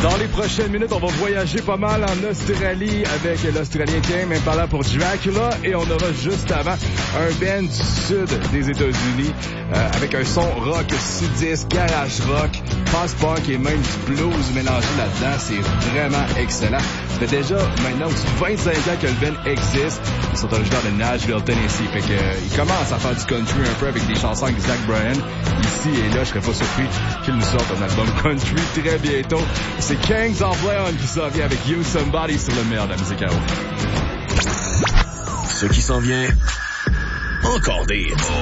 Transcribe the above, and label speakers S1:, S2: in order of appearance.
S1: Dans les prochaines minutes, on va voyager pas mal en Australie avec l'Australien Tame Impala pour Dracula et on aura juste avant un band du sud des États-Unis avec un son rock sudiste, garage rock, post-punk et même du blues mélangé là-dedans. C'est vraiment excellent. Ça fait déjà maintenant 25 ans que le band existe. Ils sont originaires de Nashville, Tennessee. Fait que ils commencent à faire du country un peu avec des chansons avec Zach Bryan. Ici et là, je serais pas surpris qu'ils nous sortent un album country très bientôt. C'est Kings of Leon qui s'en vient avec You Somebody sur le meilleur de la musique à eau.
S2: Ce qui s'en vient, encore des hits.